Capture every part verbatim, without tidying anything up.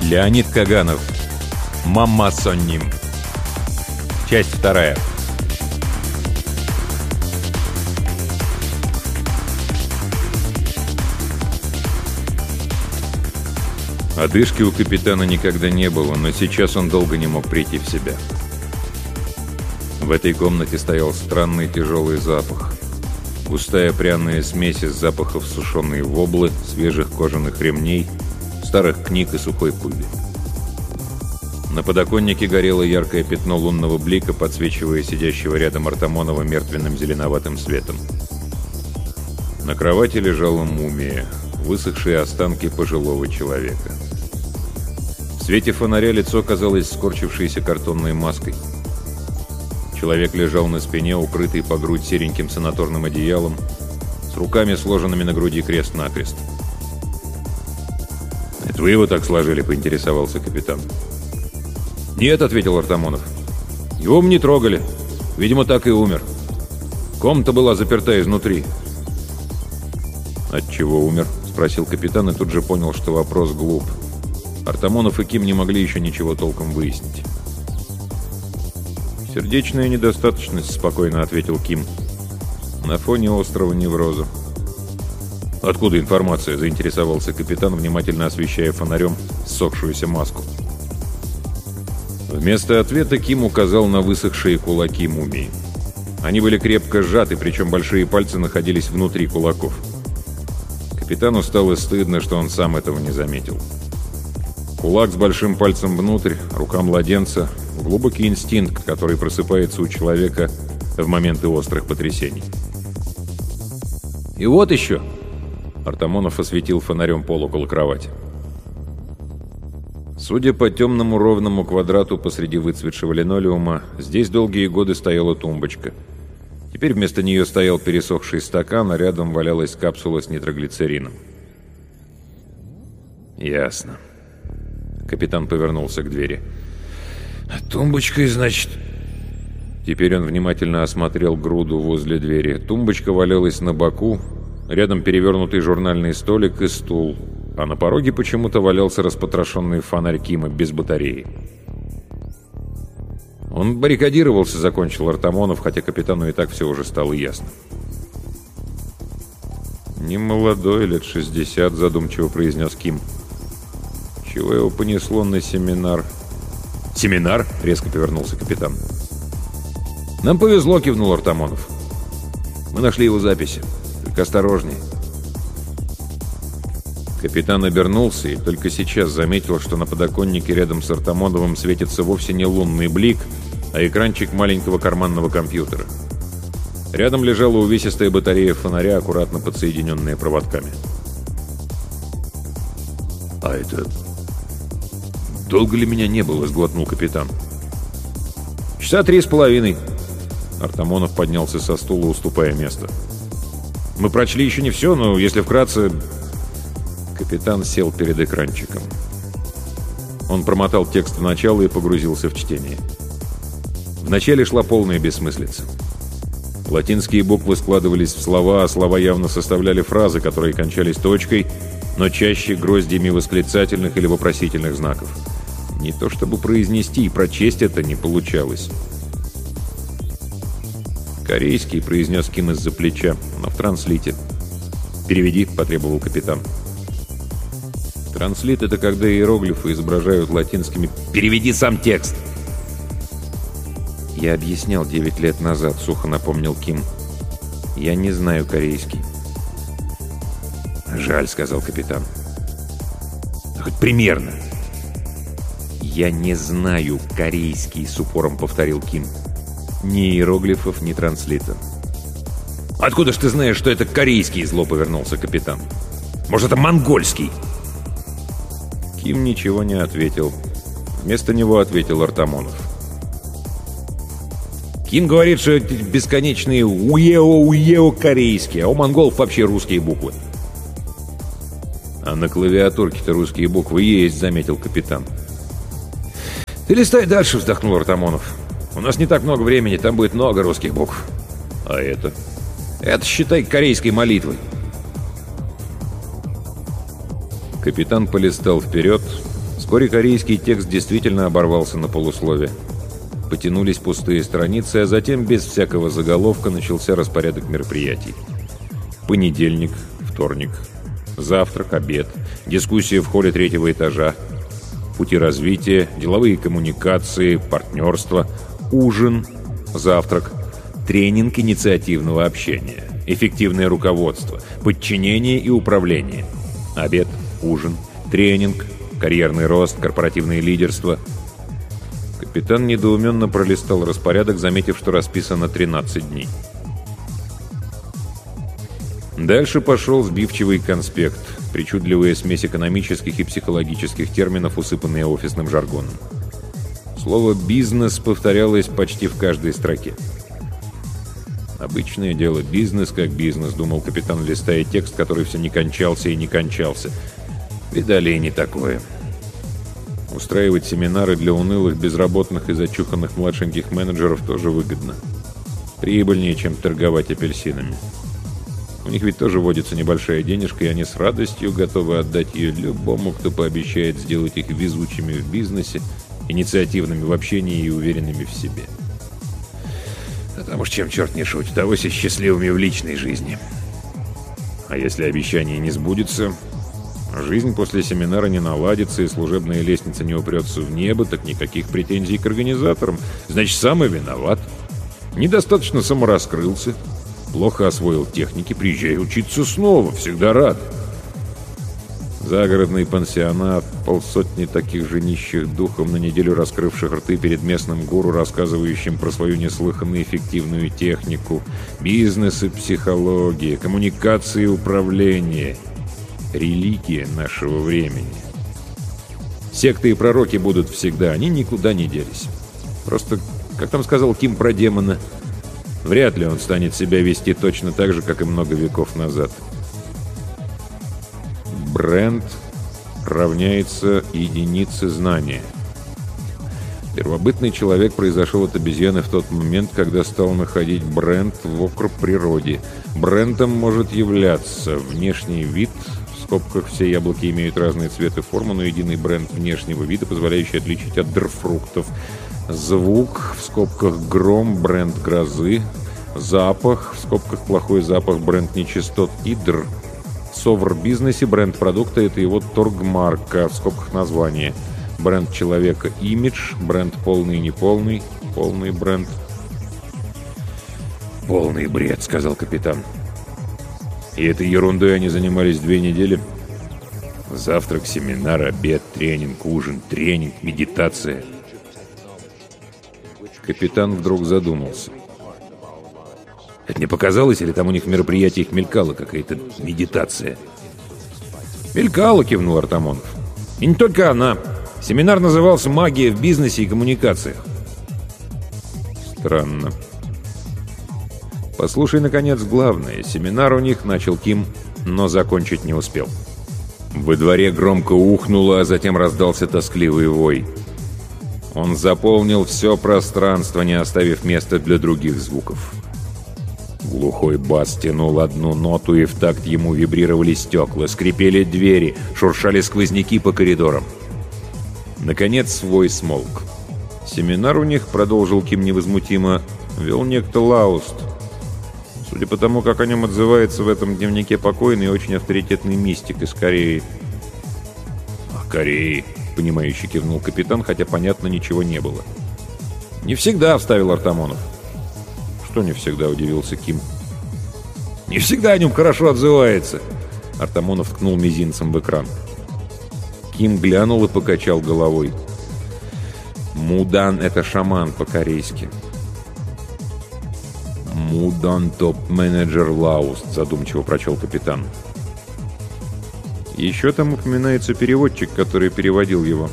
Леонид Каганов. Мамма Сонним. Часть вторая. Одышки у капитана никогда не было, но сейчас он долго не мог прийти в себя. В этой комнате стоял странный тяжелый запах. Густая пряная смесь из запахов сушеной воблы, свежих кожаных ремней, старых книг и сухой пыли. На подоконнике горело яркое пятно лунного блика, подсвечивая сидящего рядом Артамонова мертвенным зеленоватым светом. На кровати лежала мумия, высохшие останки пожилого человека. В свете фонаря лицо казалось скорчившейся картонной маской. Человек лежал на спине, укрытый по грудь сереньким санаторным одеялом, с руками сложенными на груди крест-накрест. «Это вы его так сложили?» — поинтересовался капитан. «Нет», — ответил Артамонов. «Его мы не трогали. Видимо, так и умер. Комната была заперта изнутри». «От чего умер?» — спросил капитан и тут же понял, что вопрос глуп. Артамонов и Ким не могли еще ничего толком выяснить. «Сердечная недостаточность», — спокойно ответил Ким. «На фоне острого невроза». «Откуда информация?» — заинтересовался капитан, внимательно освещая фонарем ссохшуюся маску. Вместо ответа Ким указал на высохшие кулаки мумии. Они были крепко сжаты, причем большие пальцы находились внутри кулаков. Капитану стало стыдно, что он сам этого не заметил. Кулак с большим пальцем внутрь, рука младенца — глубокий инстинкт, который просыпается у человека в моменты острых потрясений. «И вот еще!» — Артамонов осветил фонарем пол около кровати. Судя по темному ровному квадрату посреди выцветшего линолеума, здесь долгие годы стояла тумбочка. Теперь вместо нее стоял пересохший стакан, а рядом валялась капсула с нитроглицерином. «Ясно». Капитан повернулся к двери. «Тумбочкой, значит...» Теперь он внимательно осмотрел груду возле двери. Тумбочка валялась на боку, рядом перевернутый журнальный столик и стул, а на пороге почему-то валялся распотрошенный фонарь Кима без батареи. Он баррикадировался, закончил Артамонов, хотя капитану и так все уже стало ясно. «Не молодой, лет шестьдесят», — задумчиво произнес Ким. «Чего его понесло на семинар?» «Семинар?» — резко повернулся капитан. «Нам повезло», — кивнул Артамонов. «Мы нашли его записи. Только осторожнее». Капитан обернулся и только сейчас заметил, что на подоконнике рядом с Артамоновым светится вовсе не лунный блик, а экранчик маленького карманного компьютера. Рядом лежала увесистая батарея фонаря, аккуратно подсоединенная проводками. «А это... долго ли меня не было?» — сглотнул капитан. «Часа три с половиной». Артамонов поднялся со стула, уступая место. «Мы прочли еще не все, но если вкратце...» Капитан сел перед экранчиком. Он промотал текст в начало и погрузился в чтение. Вначале шла полная бессмыслица. Латинские буквы складывались в слова, а слова явно составляли фразы, которые кончались точкой, но чаще гроздьями восклицательных или вопросительных знаков. Не то чтобы произнести и прочесть это не получалось. «Корейский», — произнес Ким из-за плеча, но в транслите. «Переведи», — потребовал капитан. Транслит — это когда иероглифы изображают латинскими. «Переведи сам текст!» «Я объяснял девять лет назад», — сухо напомнил Ким. «Я не знаю корейский». «Жаль», — сказал капитан. «Хоть примерно». «Я не знаю корейский», — с упором повторил Ким. «Ни иероглифов, ни транслита». «Откуда ж ты знаешь, что это корейский?» — зло повернулся капитан. «Может, это монгольский?» Ким ничего не ответил. Вместо него ответил Артамонов. «Ким говорит, что эти бесконечные уео-уео корейские, а у монголов вообще русские буквы». «А на клавиатурке-то русские буквы есть», — заметил капитан. «Ты листай дальше», — вздохнул Артамонов. «У нас не так много времени, там будет много русских букв». «А это?» «Это, считай, корейской молитвой». Капитан полистал вперед, Вскоре корейский текст действительно оборвался на полуслове. Потянулись пустые страницы, а затем без всякого заголовка начался распорядок мероприятий. Понедельник, вторник, завтрак, обед, дискуссия в холле третьего этажа, пути развития, деловые коммуникации, партнерство, ужин, завтрак, тренинг инициативного общения, эффективное руководство, подчинение и управление, обед, ужин, тренинг, карьерный рост, корпоративное лидерство. Капитан недоуменно пролистал распорядок, заметив, что расписано тринадцать дней. Дальше пошел сбивчивый конспект, причудливая смесь экономических и психологических терминов, усыпанная офисным жаргоном. Слово «бизнес» повторялось почти в каждой строке. «Обычное дело, бизнес как бизнес», — думал капитан, листая текст, который все не кончался и не кончался. Видали и не такое. Устраивать семинары для унылых, безработных и зачуханных младшеньких менеджеров тоже выгодно. Прибыльнее, чем торговать апельсинами. У них ведь тоже водится небольшая денежка, и они с радостью готовы отдать ее любому, кто пообещает сделать их везучими в бизнесе, инициативными в общении и уверенными в себе. Потому что чем черт не шутит, того и счастливыми в личной жизни. А если обещание не сбудется, жизнь после семинара не наладится и служебная лестница не упрется в небо, так никаких претензий к организаторам. Значит, сам и виноват. Недостаточно самораскрылся, плохо освоил техники, приезжай учиться снова, всегда рад. Загородный пансионат, полсотни таких же нищих духом, на неделю раскрывших рты перед местным гуру, рассказывающим про свою неслыханно эффективную технику, бизнес и психология, коммуникации и управление. Религия нашего времени. Секты и пророки будут всегда, они никуда не делись. Просто, как там сказал Ким про демона, вряд ли он станет себя вести точно так же, как и много веков назад. Бренд равняется единице знания. Первобытный человек произошел от обезьяны в тот момент, когда стал находить бренд в округ природе. Брендом может являться внешний вид. В скобках все яблоки имеют разные цветы и форму, но единый бренд внешнего вида, позволяющий отличить от дрфруктов. Звук, в скобках гром, бренд грозы. Запах, в скобках плохой запах, бренд нечистот. И др. Совр в бизнесе, бренд продукта — это его торгмарка, в скобках название. Бренд человека — имидж, бренд полный и неполный, полный бренд. «Полный бред», — сказал капитан. И этой ерундой они занимались две недели. Завтрак, семинар, обед, тренинг, ужин, тренинг, медитация. Капитан вдруг задумался. Это не показалось, или там у них в мероприятиях мелькала какая-то медитация? «Мелькала», — кивнул Артамонов. «И не только она. Семинар назывался «Магия в бизнесе и коммуникациях». Странно. «Послушай, наконец, главное. Семинар у них», — начал Ким, но закончить не успел. Во дворе громко ухнуло, а затем раздался тоскливый вой. Он заполнил все пространство, не оставив места для других звуков. Глухой бас тянул одну ноту, и в такт ему вибрировали стекла, скрипели двери, шуршали сквозняки по коридорам. Наконец вой смолк. Семинар у них, продолжил Ким невозмутимо, вел некто Лауст. Судя по тому, как о нем отзывается в этом дневнике покойный, очень авторитетный мистик из Кореи. «Ах, Кореи!» — понимающе кивнул капитан, хотя, понятно, ничего не было. «Не всегда», — вставил Артамонов. «Что не всегда?» — удивился Ким. «Не всегда о нем хорошо отзывается!» Артамонов ткнул мизинцем в экран. Ким глянул и покачал головой. «Мудан — это шаман по-корейски». «Мудан топ-менеджер Лауст», — задумчиво прочел капитан. Еще там упоминается переводчик, который переводил его.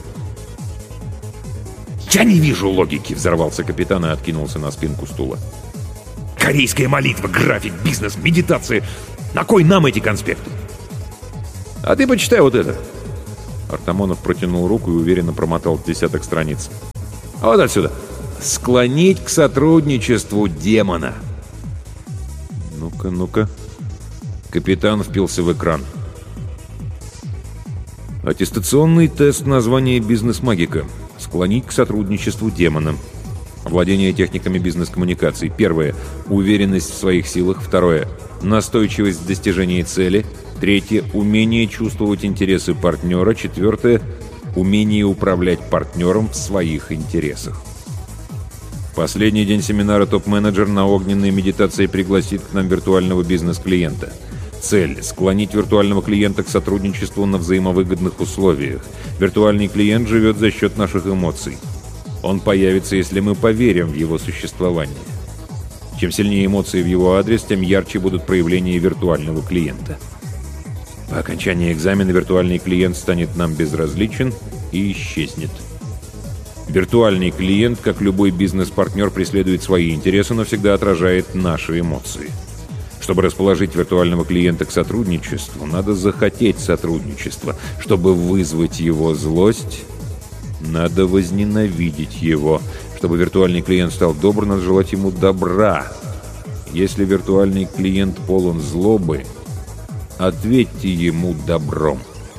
«Я не вижу логики!» — взорвался капитан и откинулся на спинку стула. «Корейская молитва, график, бизнес, медитация. На кой нам эти конспекты?» «А ты почитай вот это». Артамонов протянул руку и уверенно промотал десяток страниц. «А вот отсюда. Склонить к сотрудничеству демона». «Ну-ка, ну-ка». Капитан впился в экран. Аттестационный тест названия «Бизнес-магика». Склонить к сотрудничеству демона. Владение техниками бизнес-коммуникаций. Первое. Уверенность в своих силах. Второе. Настойчивость в достижении цели. Третье. Умение чувствовать интересы партнера. Четвертое. Умение управлять партнером в своих интересах. Последний день семинара топ-менеджер на огненной медитации пригласит к нам виртуального бизнес-клиента. Цель – склонить виртуального клиента к сотрудничеству на взаимовыгодных условиях. Виртуальный клиент живет за счет наших эмоций. Он появится, если мы поверим в его существование. Чем сильнее эмоции в его адрес, тем ярче будут проявления виртуального клиента. По окончании экзамена виртуальный клиент станет нам безразличен и исчезнет. Виртуальный клиент, как любой бизнес-партнер, преследует свои интересы, но всегда отражает наши эмоции. Чтобы расположить виртуального клиента к сотрудничеству, надо захотеть сотрудничества. Чтобы вызвать его злость, надо возненавидеть его. Чтобы виртуальный клиент стал добр, надо желать ему добра. Если виртуальный клиент полон злобы, ответьте ему добром.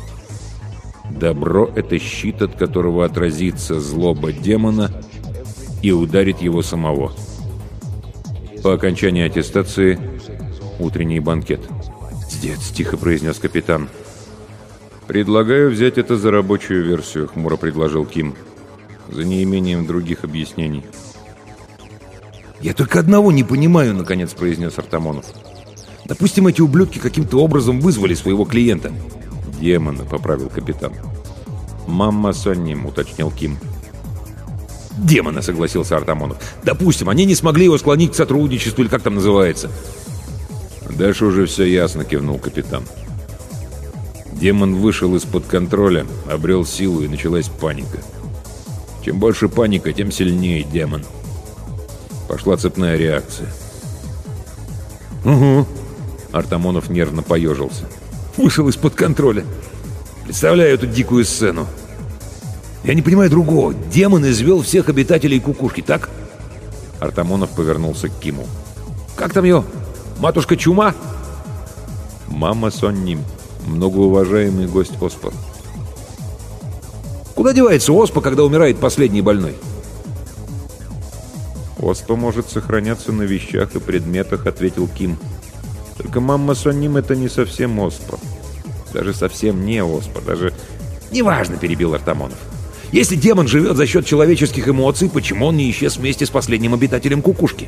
Добро — это щит, от которого отразится злоба демона и ударит его самого. По окончании аттестации — утренний банкет. «Дец», — тихо произнес капитан. «Предлагаю взять это за рабочую версию», — хмуро предложил Ким. «За неимением других объяснений». «Я только одного не понимаю», — наконец произнес Артамонов. «Допустим, эти ублюдки каким-то образом вызвали своего клиента». «Демона», — поправил капитан. «Мамма Сонним», — уточнил Ким. «Демона», — согласился Артамонов. «Допустим, они не смогли его склонить к сотрудничеству, или как там называется». «Дальше уже все ясно», — кивнул капитан. Демон вышел из-под контроля, обрел силу, и началась паника. Чем больше паника, тем сильнее демон. Пошла цепная реакция. «Угу», — Артамонов нервно поежился. «Вышел из-под контроля. Представляю эту дикую сцену. Я не понимаю другого. Демон извел всех обитателей кукушки, так?» Артамонов повернулся к Киму. «Как там ее? Матушка Чума?» «Мама Сонним, многоуважаемый гость Оспа». «Куда девается Оспа, когда умирает последний больной?» «Оспа может сохраняться на вещах и предметах», — ответил Ким. «Только мамма Сонним — это не совсем Оспа. Даже совсем не Оспа, даже...» «Неважно», — перебил Артамонов. «Если демон живет за счет человеческих эмоций, почему он не исчез вместе с последним обитателем кукушки?»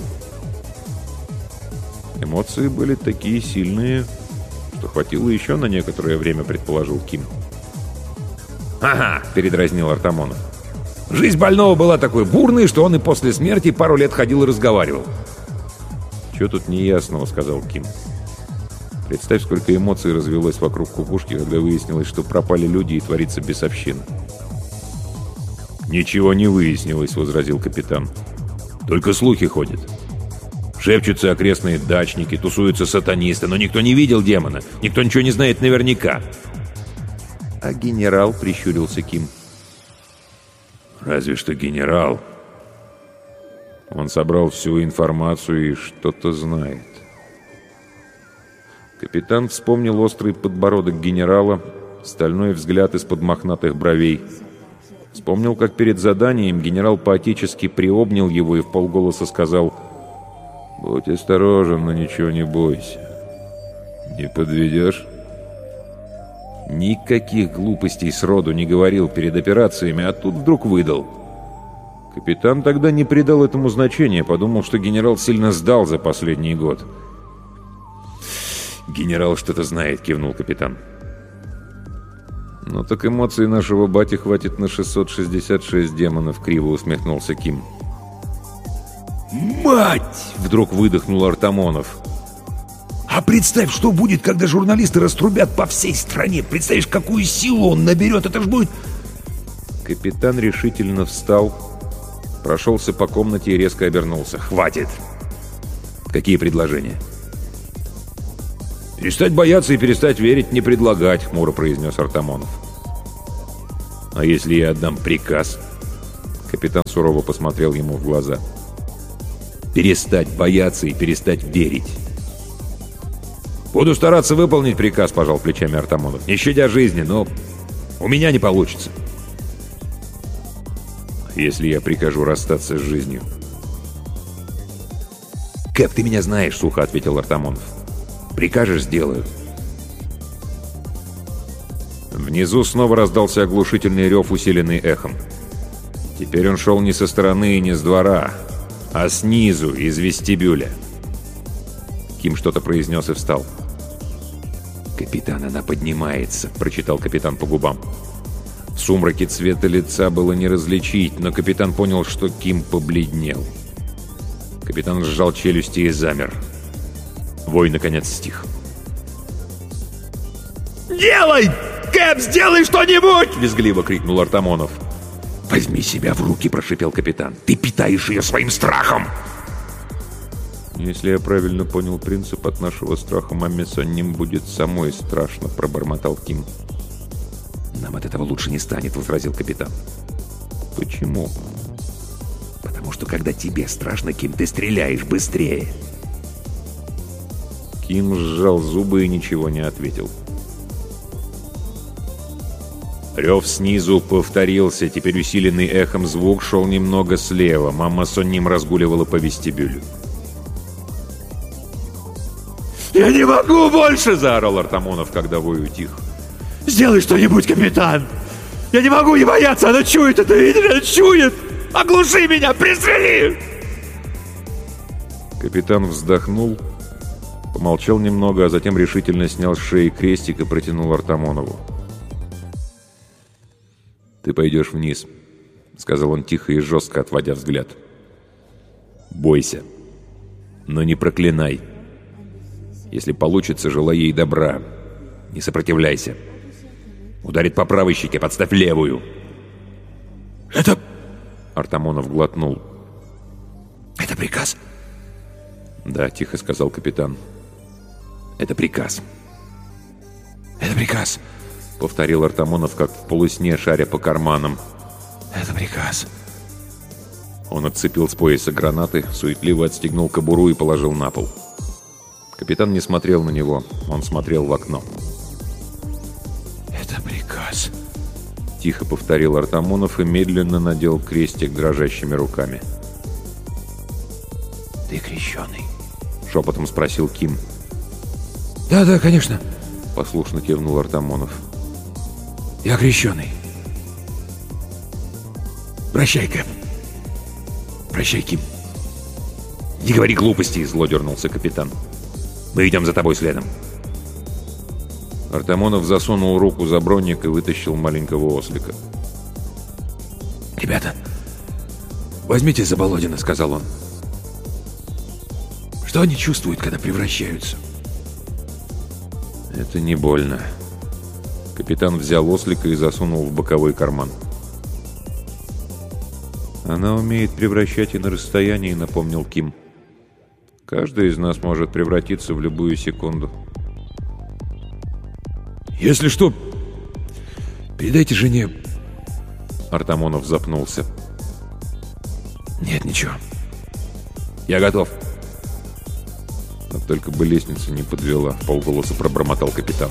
«Эмоции были такие сильные, что хватило еще на некоторое время», — предположил Ким. «Ага», — передразнил Артамонов. «Жизнь больного была такой бурной, что он и после смерти пару лет ходил и разговаривал». «Чего тут неясного?» — сказал Ким. «Представь, сколько эмоций развелось вокруг кукушки, когда выяснилось, что пропали люди и творится бесовщина». «Ничего не выяснилось», — возразил капитан. «Только слухи ходят. Шепчутся окрестные дачники, тусуются сатанисты, но никто не видел демона, никто ничего не знает наверняка». «А генерал?» — прищурился Ким. «Разве что генерал. Он собрал всю информацию и что-то знает». Капитан вспомнил острый подбородок генерала, стальной взгляд из-под мохнатых бровей. Вспомнил, как перед заданием генерал поотечески приобнял его и вполголоса сказал: «Будь осторожен, но ничего не бойся. Не подведешь?» Никаких глупостей сроду не говорил перед операциями, а тут вдруг выдал. Капитан тогда не придал этому значения, подумал, что генерал сильно сдал за последний год. «Генерал что-то знает», — кивнул капитан. «Ну так эмоций нашего бати хватит на шестьсот шестьдесят шесть демонов», — криво усмехнулся Ким. «Мать!» — вдруг выдохнул Артамонов. «А представь, что будет, когда журналисты раструбят по всей стране. Представишь, какую силу он наберет. Это ж будет...» Капитан решительно встал, прошелся по комнате и резко обернулся. «Хватит!» «Какие предложения?» «Перестать бояться и перестать верить, не предлагать», — хмуро произнес Артамонов. «А если я отдам приказ?» Капитан сурово посмотрел ему в глаза. «Перестать бояться и перестать верить». «Буду стараться выполнить приказ», — пожал плечами Артамонов. «Не щадя жизни, но У меня не получится. Если я прикажу расстаться с жизнью? «Кэп, ты меня знаешь», — сухо ответил Артамонов. «Прикажешь — сделаю». Внизу снова раздался оглушительный рев, усиленный эхом. Теперь он шел не со стороны и не с двора, а снизу, из вестибюля. Ким что-то произнес и встал. «Капитан, она поднимается», — прочитал капитан по губам. В сумраке цвета лица было не различить, но капитан понял, что Ким побледнел. Капитан сжал челюсти и замер. Вой, наконец, стих. «Делай! Кэп, сделай что-нибудь!» — визгливо крикнул Артамонов. «Возьми себя в руки», — прошипел капитан. «Ты питаешь ее своим страхом!» «Если я правильно понял принцип, от нашего страха маме Сонним будет самой страшно», — пробормотал Ким. «Нам от этого лучше не станет», — возразил капитан. «Почему?» «Потому что когда тебе страшно, Ким, ты стреляешь быстрее». Ким сжал зубы и ничего не ответил. Рев снизу повторился, теперь усиленный эхом звук шел немного слева. Мама Сонним разгуливала по вестибюлю. «Я не могу больше!» — заорал Артамонов, когда вой утих. «Сделай что-нибудь, капитан! Я не могу не бояться! Она чует это, видишь? Она чует! Оглуши меня! Пристрели!» Капитан вздохнул, помолчал немного, а затем решительно снял с шеи крестик и протянул Артамонову. «Ты пойдешь вниз», — сказал он тихо и жестко, отводя взгляд. «Бойся, но не проклинай. Если получится, желай ей добра. Не сопротивляйся. Ударит по правой щеке, подставь левую». «Это...» — Артамонов глотнул. «Это приказ?» «Да», — тихо сказал капитан. «Это приказ». «Это приказ», — повторил Артамонов, как в полусне, шаря по карманам. «Это приказ». Он отцепил с пояса гранаты, суетливо отстегнул кобуру и положил на пол. Капитан не смотрел на него, он смотрел в окно. «Это приказ», — тихо повторил Артамонов и медленно надел крестик дрожащими руками. «Ты крещеный?» — шепотом спросил Ким. «Да-да, конечно», — послушно кивнул Артамонов. «Я крещеный. Прощай, Кэп. Прощай, Ким». «Не говори глупостей!» — зло дернулся капитан. «Мы идем за тобой следом». Артамонов засунул руку за броник и вытащил маленького ослика. «Ребята, возьмите Заболодина», — сказал он. «Что они чувствуют, когда превращаются?» «Это не больно». Капитан взял ослика и засунул в боковой карман. «Она умеет превращать и на расстоянии», — напомнил Ким. «Каждый из нас может превратиться в любую секунду». «Если что, передайте жене...» Артамонов запнулся. «Нет, ничего. Я готов». «А только бы лестница не подвела», — вполголоса пробормотал капитан.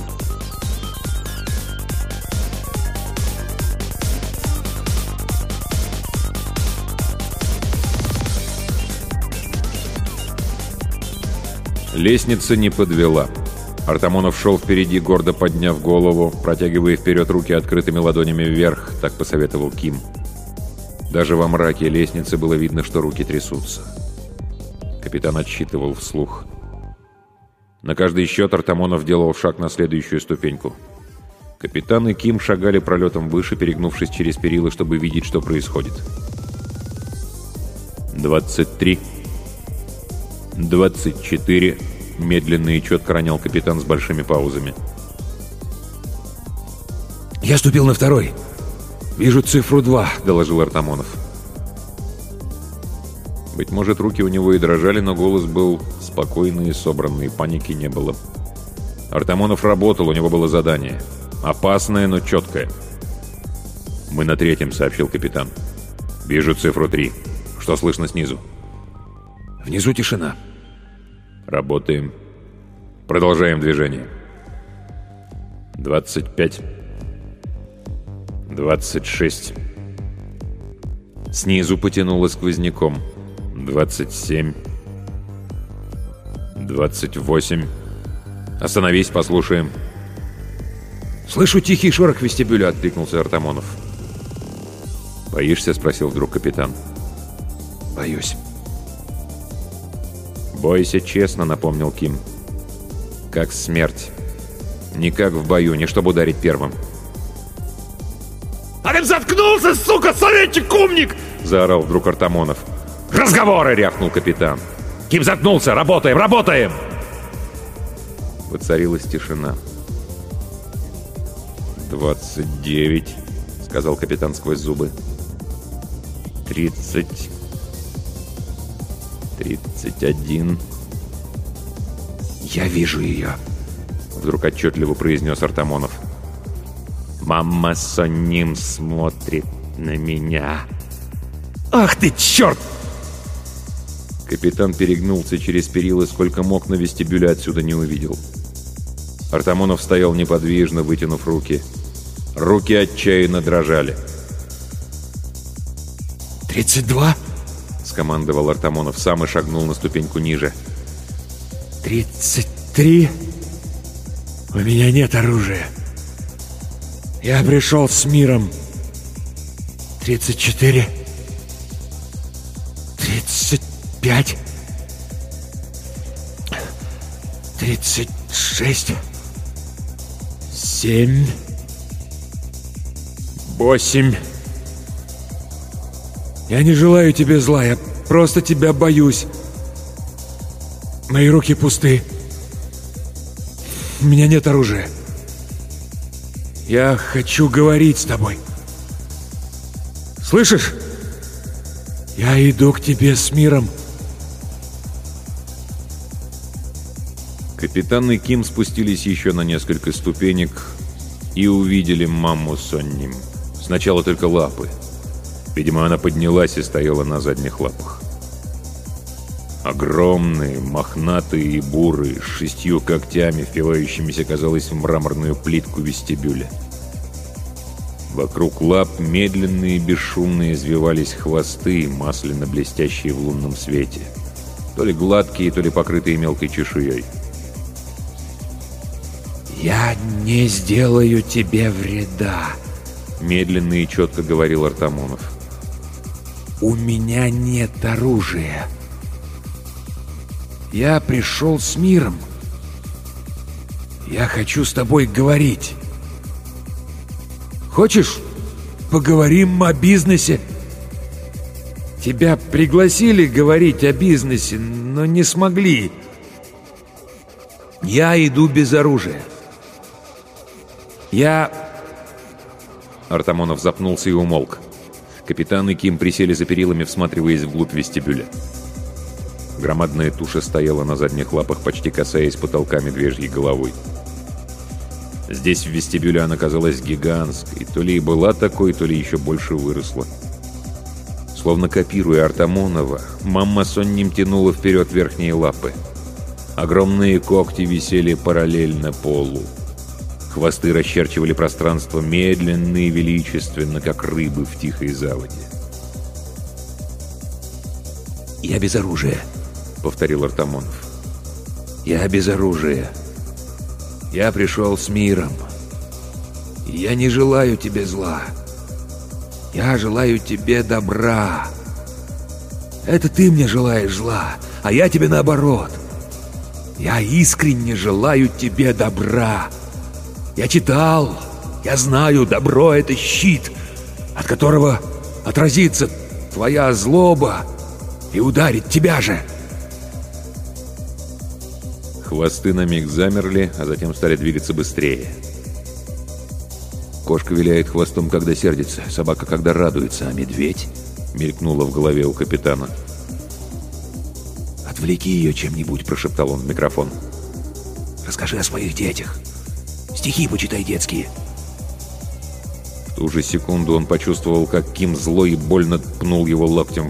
Лестница не подвела. Артамонов шел впереди, гордо подняв голову, протягивая вперед руки открытыми ладонями вверх, так посоветовал Ким. Даже во мраке лестницы было видно, что руки трясутся. Капитан отсчитывал вслух. На каждый счет Артамонов делал шаг на следующую ступеньку. Капитан и Ким шагали пролетом выше, перегнувшись через перила, чтобы видеть, что происходит. «Двадцать три. Двадцать четыре», — медленно и четко ронял капитан с большими паузами. «Я ступил на второй. Вижу цифру два», — доложил Артамонов. Быть может, руки у него и дрожали, но голос был спокойный и собранный, паники не было. Артамонов работал, у него было задание. Опасное, но четкое. «Мы на третьем», — сообщил капитан. «Вижу цифру три. Что слышно снизу?» «Внизу тишина». «Работаем. Продолжаем движение». «Двадцать пять. «Двадцать шесть». Снизу потянуло сквозняком. «Двадцать семь». «Двадцать восемь». «Остановись, послушаем». «Слышу тихий шорох вестибюля», — откликнулся Артамонов. «Боишься?» — спросил вдруг капитан. «Боюсь». «Бойся честно», — напомнил Ким. «Как смерть. Не как в бою, не чтобы ударить первым». «А ты заткнулся, сука, советчик, умник!» — заорал вдруг Артамонов. «Разговоры!» — рявкнул капитан. «Ким заткнулся! Работаем, работаем!» Воцарилась тишина. «Двадцать девять», — сказал капитан сквозь зубы. «Тридцать. Тридцать один». «Я вижу ее», — вдруг отчетливо произнес Артамонов. «Мама сонним смотрит на меня». «Ах ты, черт!» Капитан перегнулся через перила, сколько мог, но вестибюля отсюда не увидел. Артамонов стоял неподвижно, вытянув руки. Руки отчаянно дрожали. «Тридцать два?» — скомандовал Артамонов сам и шагнул на ступеньку ниже. «Тридцать три? У меня нет оружия. Я пришел с миром. Тридцать четыре? Тридцать пять? Тридцать шесть? Семь? Восемь? Я не желаю тебе зла, я просто тебя боюсь. Мои руки пусты. У меня нет оружия. Я хочу говорить с тобой. Слышишь? Я иду к тебе с миром. Капитан и Ким спустились еще на несколько ступенек и увидели маму Сонним. Сначала только лапы. Видимо, она поднялась и стояла на задних лапах. Огромные, мохнатые и бурые, с шестью когтями, впивающимися, казалось, в мраморную плитку вестибюля. Вокруг лап медленные и бесшумные извивались хвосты, масляно-блестящие в лунном свете. То ли гладкие, то ли покрытые мелкой чешуей. «Я не сделаю тебе вреда», — медленно и четко говорил Артамонов. «У меня нет оружия. Я пришел с миром. Я хочу с тобой говорить. Хочешь, поговорим о бизнесе? Тебя пригласили говорить о бизнесе, но не смогли. Я иду без оружия. Я...» Артамонов запнулся и умолк. Капитан и Ким присели за перилами, всматриваясь вглубь вестибюля. Громадная туша стояла на задних лапах, почти касаясь потолка медвежьей головой. Здесь, в вестибюле, она казалась гигантской. То ли и была такой, то ли еще больше выросла. Словно копируя Артамонова, мамма Сонним тянула вперед верхние лапы. Огромные когти висели параллельно полу. Хвосты расчерчивали пространство медленно и величественно, как рыбы в тихой заводе. «Я без оружия», — повторил Артамонов. «Я без оружия. Я пришел с миром. Я не желаю тебе зла. Я желаю тебе добра. Это ты мне желаешь зла, а я тебе наоборот. Я искренне желаю тебе добра. Я читал, я знаю, добро — это щит, от которого отразится твоя злоба и ударит тебя же». Хвосты на миг замерли, а затем стали двигаться быстрее. «Кошка виляет хвостом, когда сердится, собака, когда радуется, а медведь...» — мелькнуло в голове у капитана. «Отвлеки ее чем-нибудь», — прошептал он в микрофон. «Расскажи о своих детях. Стихи почитай детские». В ту же секунду он почувствовал, как Ким зло и больно пнул его локтем